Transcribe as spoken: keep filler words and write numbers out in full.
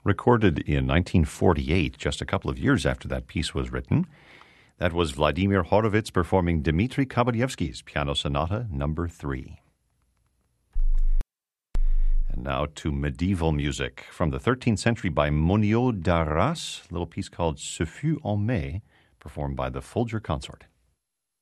recorded in nineteen forty-eight, just a couple of years after that piece was written. That was Vladimir Horowitz performing Dmitri Kabalyevsky's Piano Sonata Number three. And now to medieval music from the thirteenth century by Monio d'Arras, a little piece called Ce fut en mai, performed by the Folger Consort.